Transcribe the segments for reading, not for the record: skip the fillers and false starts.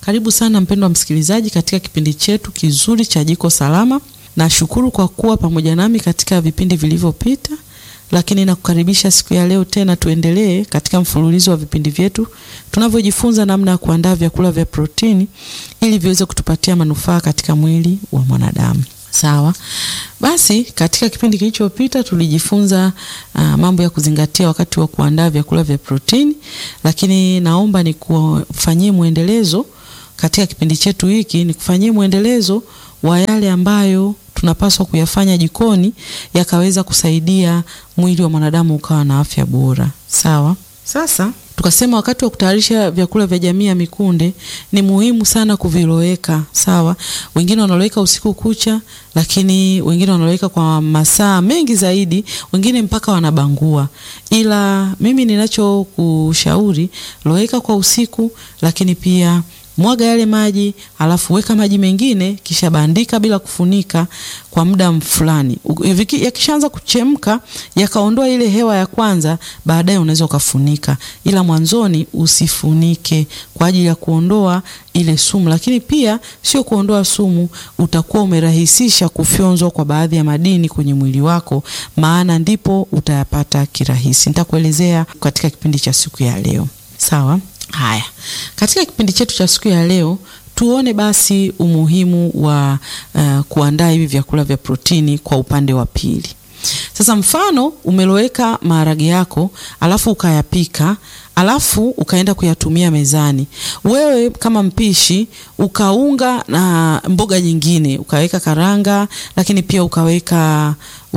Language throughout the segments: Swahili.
Karibu sana mpendwa msikilizaji katika kipindi chetu kizuri cha Jiko Salama. Nashukuru kwa kuwa pamoja nami katika vipindi vilivyopita, lakini nakukaribisha siku ya leo tena tuendelee katika mfululizo wa vipindi vyetu tunavyojifunza namna ya kuandaa vyakula vya protini ili viweze kutupatia manufaa katika mwili wa mwanadamu. Sawa. Basi katika kipindi kilichopita tulijifunza mambo ya kuzingatia wakati wa kuandaa vyakula vya protini, lakini naomba nikufanyie muendelezo katika kipindi chetu hiki, nikufanyie muendelezo wa yale ambayo tunapaswa kuyafanya jikoni yakaweza kusaidia mwili wa mwanadamu ukawa na afya bora. Sawa? Sasa tukasema wakati wa kutayarisha vyakula vya jamii ya mikunde ni muhimu sana kuviloweka. Sawa? Wengine wanaloweka usiku kucha, lakini wengine wanaloweka kwa masaa mengi zaidi, wengine mpaka wanabangua. Ila mimi ninachokushauri, loweka kwa usiku, lakini pia mwaga yale maji, alafu weka maji mengine, kisha bandika bila kufunika kwa muda fulani. Yakishaanza kuchemka, yakaondoa ile hewa ya kwanza, baadaye unaweza ukafunika. Ila mwanzoni usifunike kwa ajili ya kuondoa ile sumu, lakini pia sio kuondoa sumu, utakuwa umerahisisha kufyonzwa kwa baadhi ya madini kwenye mwili wako, maana ndipo utayapata kirahisi. Nitakuelezea katika kipindi cha siku ya leo. Sawa? Haya. Katika kipindi chetu cha siku ya leo tuone basi umuhimu wa kuandaa hivi vyakula vya protini kwa upande wa pili. Sasa mfano umeloweka maharage yako, alafu ukayapika, alafu ukaenda kuyatumia mezani. Wewe kama mpishi ukaunga na mboga nyingine, ukaweka karanga, lakini pia ukaweka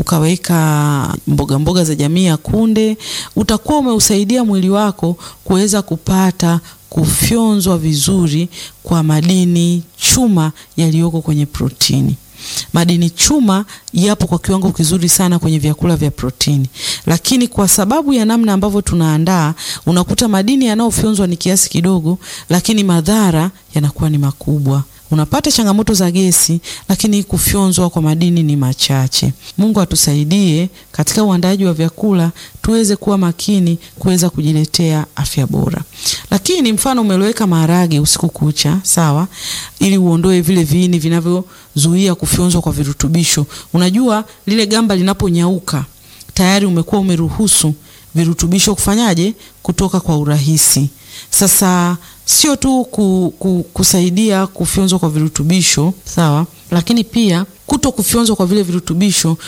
mboga za jamii ya kunde, utakuwa umeusaidia mwili wako kuweza kupata kufyonzwa vizuri kwa madini chuma yaliyoko kwenye protini. Madini chuma yapo kwa kiwango kizuri sana kwenye vyakula vya protini, lakini kwa sababu ya namna ambavyo tunaandaa, unakuta madini yanayofyonzwa ni kiasi kidogo, lakini madhara yanakuwa ni makubwa. Unapata changamoto za gesi, lakini kufyonzwa kwa madini ni machache. Mungu atusaidie katika uandaaji wa vyakula tuweze kuwa makini kuweza kujiletea afya bora. Lakini mfano umeloweka maharage usiku kucha, sawa? Ili uondoe vile viini vinavyozuia kufyonzwa kwa virutubisho. Unajua lile gamba linaponyauka, tayari umekuwa umeruhusu virutubisho kufanyaje? Kutoka kwa urahisi. Sasa sio tu kusaidia kufyonzwa kwa virutubisho, sawa? Lakini pia kuto kufyonzwa kwa vile virutubisho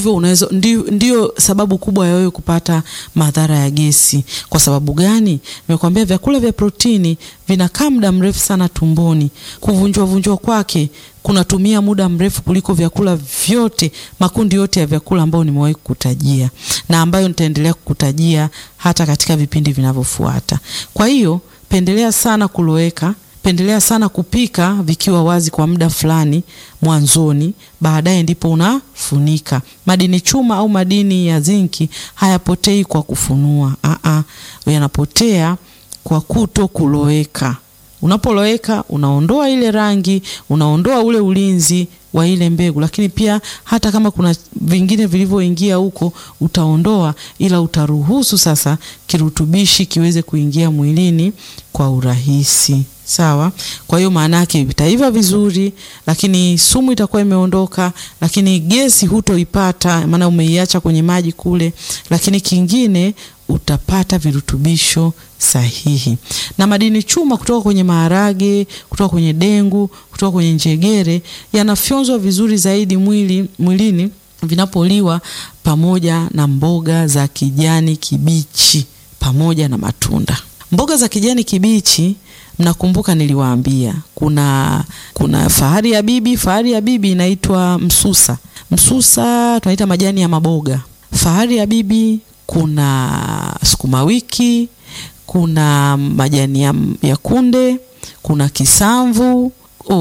ndio sababu kubwa ya wewe kupata madhara ya gesi. Kwa sababu gani? Nimekuambia vyakula vya protini vinakaa muda mrefu sana tumboni. Kuvunjwa kwake kunatumia muda mrefu kuliko vyakula vyote, makundi yote ya vyakula ambayo nimewahi kukutajia na ambayo nitaendelea kukutajia hata katika vipindi vinavyofuata. Kwa hiyo pendelea sana kuloweka, pendelea sana kupika vikiwa wazi kwa muda fulani mwanzoni, baadaye ndipo unafunika. Madini chuma au madini ya zinki hayapotei kwa kufunua. Yanapotea kwa kuto kuloweka. Unapoloweka unaondoa ile rangi, unaondoa ule ulinzi wa ile mbegu, lakini pia hata kama kuna vingine vilivyoingia huko utaondoa, ila utaruhusu sasa kirutubishi kiweze kuingia mwilini kwa urahisi. Sawa? Kwa hiyo maana yake vitaiva vizuri, lakini sumu itakuwa imeondoka, lakini gesi hutoipata maana umeiacha kwenye maji kule, lakini kingine utapata virutubisho sahihi. Na madini chuma kutoka kwenye maharage, kutoka kwenye dengu, kutoka kwenye njegere yanafyonzwa vizuri zaidi mwilini vinapoliwa pamoja na mboga za kijani kibichi pamoja na matunda. Mboga za kijani kibichi, mnakumbuka niliwaambia kuna fahari ya bibi inaitwa msusa. Msusa tunaita majani ya maboga. Fahari ya bibi, kuna sukuma wiki, kuna majani ya kunde, kuna kisamvu,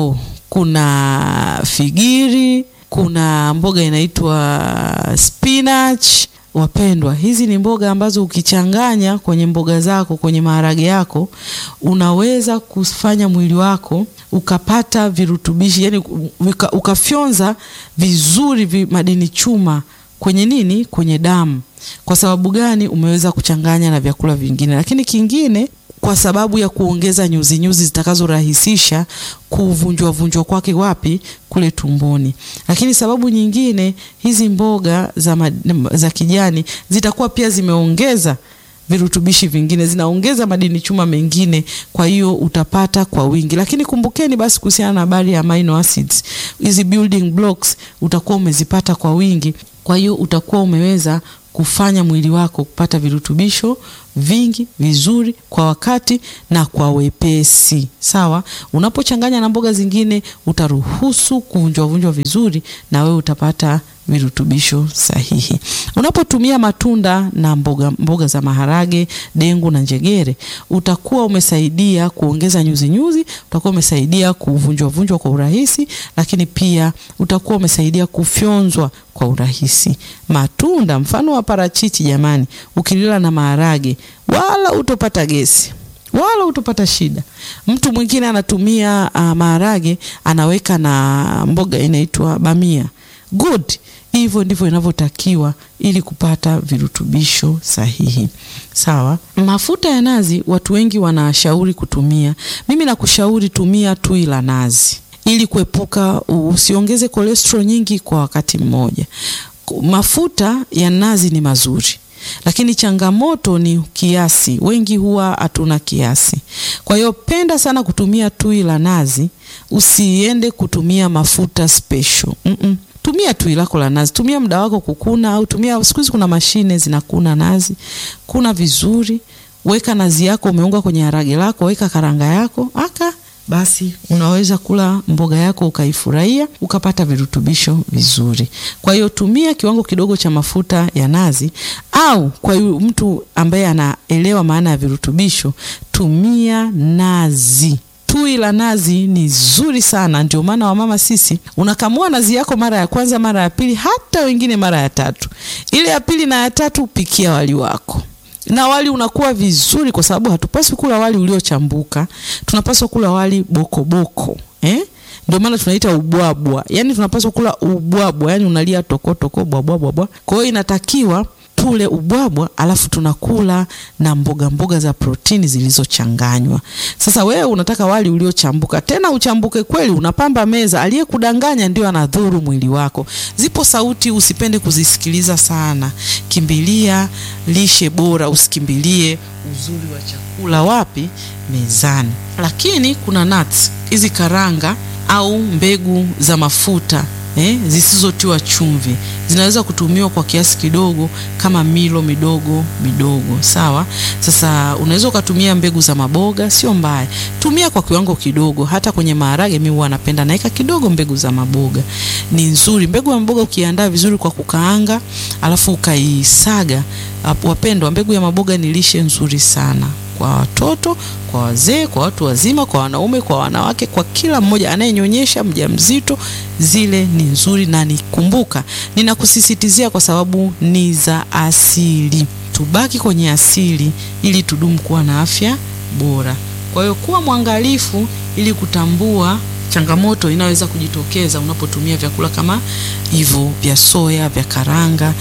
kuna figiri, kuna mboga inaitwa spinach. Wapendwa, hizi ni mboga ambazo ukichanganya kwenye mboga zako, kwenye maharage yako, unaweza kufanya mwili wako ukapata virutubishi, yani ukafyonza vizuri madini chuma kwenye nini? Kwenye damu. Kwa sababu gani? Umeweza kuchanganya na vyakula vingine. Lakini kingine, kwa sababu ya kuongeza nyuzi zitakazorahisisha kuvunjwa kwake wapi, kule tumboni. Lakini sababu nyingine, hizi mboga za kijani zitakuwa pia zimeongeza virutubishi vingine, zinaongeza madini chuma mengine, kwa hiyo utapata kwa wingi. Lakini kumbukeni basi kuhusiana na habari ya amino acids, hizi building blocks utakuwa umezipata kwa wingi, kwa hiyo utakuwa umeweza kufanya mwili wako kupata virutubisho vingi vizuri kwa wakati na kwa wepesi. Sawa? Unapochanganya na mboga zingine utaruhusu kuvunjwa vizuri na wewe utapata virutubisho sahihi. Unapotumia matunda na mboga za maharage, dengu na njegere, utakuwa umesaidia kuongeza nyuzi, utakuwa umesaidia kuvunjwa kwa urahisi, lakini pia utakuwa umesaidia kufyonzwa kwa urahisi. Matunda mfano wa parachichi jamani, ukilila na maharage wala utopata gesi, wala utopata shida. Mtu mwingine anatumia maharage anaweka na mboga inaitwa bamia. Good. Hivyo ndivyo inavyotakiwa ili kupata virutubisho sahihi. Sawa? Mafuta ya nazi watu wengi wanashauri kutumia. Mimi nakushauri tumia tui la nazi ili kuepuka usiongeze cholesterol nyingi kwa wakati mmoja. Mafuta ya nazi ni mazuri, lakini changamoto ni kiasi. Wengi huwa hatuna kiasi. Kwa hiyo penda sana kutumia tui la nazi, usiende kutumia mafuta special. Tumia tui lako la nazi, tumia muda wako kukuna, au tumia, siku hizi kuna mashine zinakuna nazi, kuna vizuri, weka nazi yako, umeunga kwenye harage lako, weka karanga yako, basi unaweza kula mboga yako ukaifurahia, ukapata virutubisho vizuri. Kwa hiyo tumia kiwango kidogo cha mafuta ya nazi, au kwa mtu ambaye anaelewa maana ya virutubisho, tumia nazi. Tui la nazi ni zuri sana, ndio maana wamama sisi unakamua nazi yako mara ya kwanza, mara ya pili, hata wengine mara ya tatu. Ile ya pili na ya tatu pikia wali wako. Na wali unakuwa vizuri kwa sababu hatupaswi kula wali uliochambuka. Tunapaswa kula wali boko. Ndio maana tunaita ubwabwa. Yaani tunapaswa kula ubwabwa, yaani unalia toko bwabwa. Kwa hiyo inatakiwa tule ubwabwa alafu tunakula na mboga za protini zilizochanganywa. Sasa wewe unataka wali uliochambuka, tena uchambuke kweli, unapamba meza, aliyekudanganya ndio anadhuru mwili wako. Zipo sauti usipende kuzisikiliza sana. Kimbilia lishe bora, usikimbilie uzuri wa chakula wapi? Mezani. Lakini kuna nuts, hizi karanga au mbegu za mafuta zisizotiwa chumvi zinaweza kutumiwa kwa kiasi kidogo kama milo midogo. Sawa? Sasa unaweza ukatumia mbegu za maboga, sio mbaya. Tumia kwa kiwango kidogo. Hata kwenye maharage mimi huwa napenda naika kidogo mbegu za maboga. Ni nzuri. Mbegu ya maboga ukiandaa vizuri kwa kukaanga, alafu ukaisaga, wapendwa, mbegu ya maboga ni lishe nzuri sana. Kwa watoto, kwa wazee, kwa watu wazima, kwa wanaume, kwa wanawake, kwa kila mmoja anayenyonyesha, mjamzito, zile ni nzuri. Na nikumbuka, ninakusisitizia kwa sababu ni za asili. Tubaki kwenye asili ili tudumu kuwa na afya bora. Kwa hiyo kuwa mwangalifu ili kutambua changamoto inaweza kujitokeza unapotumia vyakula kama hivyo vya soya, vya karanga.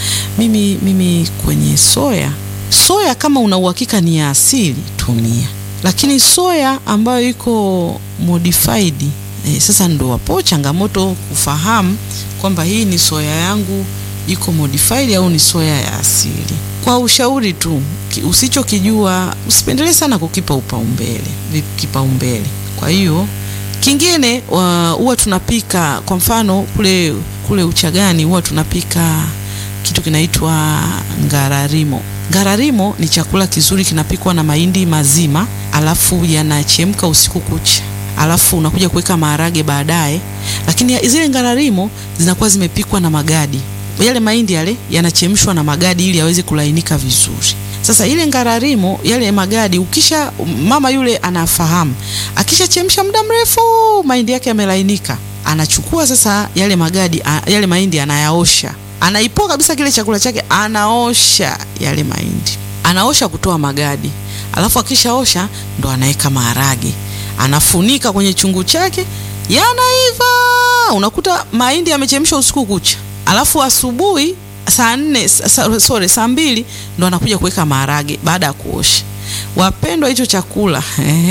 Mimi kwenye soya kama una uhakika ni ya asili, tumia. Lakini soya ambayo iko modified, sasa ndo hapo changamoto kufahamu kwamba hii ni soya yangu iko modified au ni soya ya asili. Kwa ushauri tu, usichokijua usipendelee sana kukipa kipaumbele. Kwa hiyo kingine huwa tunapika, kwa mfano kule Uchagani huwa tunapika kitu kinaitwa ngararimo. Ngararimo ni chakula kizuri, kinapikwa na mahindi mazima, alafu yanachemka usiku kucha. Alafu unakuja kuweka maharage baadaye. Lakini zile ngararimo zinakuwa zimepikwa na magadi. Yale mahindi yale yanachemshwa na magadi ili yaweze kulainika vizuri. Sasa ile ngararimo, yale magadi, mama yule anafahamu, akishachemsha muda mrefu mahindi yake yamelainika, anachukua sasa yale magadi, yale mahindi anayaosha. Anaipoa kabisa kile chakula chake, anaosha yale mahindi. Anaosha kutoa magadi. Alafu akishaosha ndo anaweka maharage. Anafunika kwenye chungu chake, yanaiva. Unakuta mahindi yamechemshwa usiku kucha. Alafu asubuhi saa 2 ndo anakuja kuweka maharage baada ya kuosha. Wapendwa, hicho chakula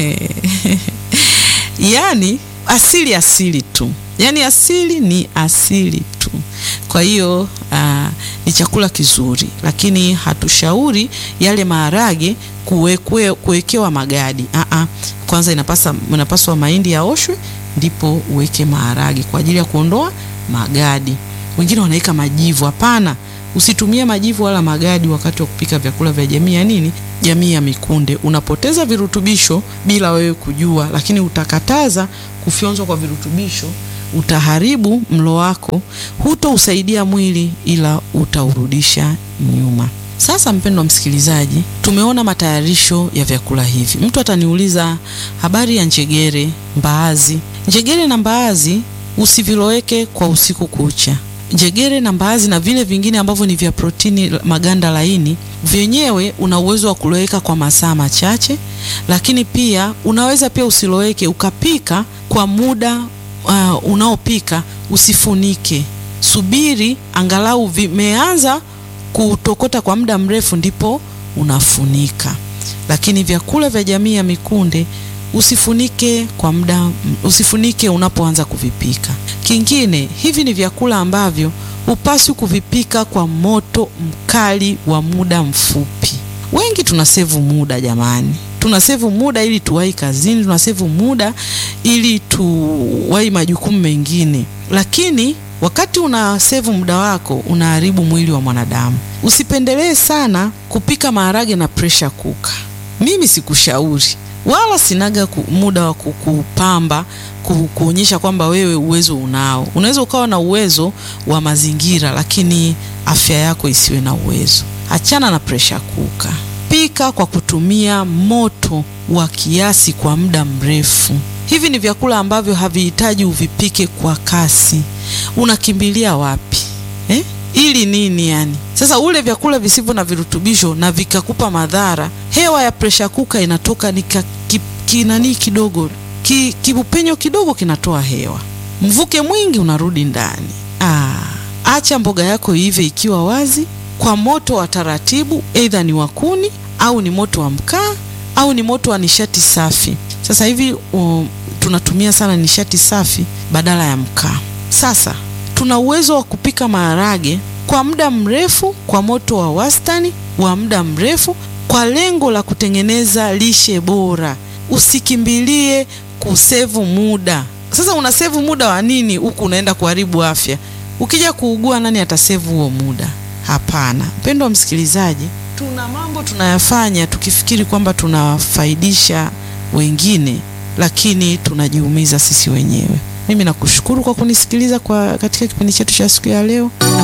yani asili tu, yani asili ni asili tu. Kwa hiyo ni chakula kizuri, lakini hatushauri yale maharage kuwekewa magadi. Kwanza inapaswa mahindi yaoshwe ndipo uweke maharage kwa ajili ya kuondoa magadi. Wengine wanaweka majivu. Hapana, usitumie majivu wala magadi wakati wa kupika vyakula vya jamii ya nini? Jamii ya mikunde. Unapoteza virutubisho bila wewe kujua, lakini utakataza kufyonzwa kwa virutubisho, utaharibu mlo wako, hutousaidia mwili ila utaurudisha nyuma. Sasa mpendwa msikilizaji, tumeona matayarisho ya vyakula hivi. Mtu ataniuliza habari ya njegere, mbaazi. Njegere na mbaazi usiviloweke kwa usiku kucha. Njegere na mbaazi na vile vingine ambavyo ni vya protini, maganda laini, vyenyewe una uwezo wa kuloweka kwa masaa machache, lakini pia unaweza pia usiloweke ukapika kwa muda unaopika, usifunike. Subiri angalau vimeanza kutokota kwa muda mrefu ndipo unafunika. Lakini vyakula vya jamii ya mikunde usifunike unapoanza kuvipika. Kingine, hivi ni vyakula ambavyo upasi kuvipika kwa moto mkali wa muda mfupi. Wengi tunasevu muda jamani. Tunasevu muda ili tuwahi kazini, tunasevu muda ili tuwahi majukumu mengine. Lakini wakati unasevu muda wako unaharibu mwili wa mwanadamu. Usipendelee sana kupika maharage na pressure cooker. Mimi sikushauri. Wala sinaga muda wa kukupamba kuonyesha kwamba wewe uwezo unao. Unaweza ukawa na uwezo wa mazingira lakini afya yako isiwe na uwezo. Achana na pressure cooker. Pika kwa kutumia moto wa kiasi kwa muda mrefu. Hivi ni vyakula ambavyo havihitaji uvipike kwa kasi. Unakimbilia wapi? Ili nini yani? Sasa ule vyakula visivyo na virutubisho na vikakupa madhara, hewa ya pressure cooker inatoka kinani kidogo, kibupenyo kidogo kinatoa hewa. Mvuke mwingi unarudi ndani. Acha mboga yako ive ikiwa wazi kwa moto wa taratibu, either ni wa kuni au ni moto wa mkaa au ni moto wa nishati safi. Sasa hivi tunatumia sana nishati safi badala ya mkaa. Sasa tuna uwezo wa kupika maharage kwa muda mrefu kwa moto wa wastani wa muda mrefu kwa lengo la kutengeneza lishe bora. Usikimbilie kusevu muda. Sasa unasevu muda wa nini huku unaenda kuharibu afya? Ukija kuugua nani atasevu huo muda? Hapana. Mpendwa msikilizaji, tuna mambo tunayafanya tukifikiri kwamba tunafaidisha wengine, lakini tunajiumiza sisi wenyewe. Mimi nakushukuru kwa kunisikiliza katika kipindi chetu cha siku ya leo.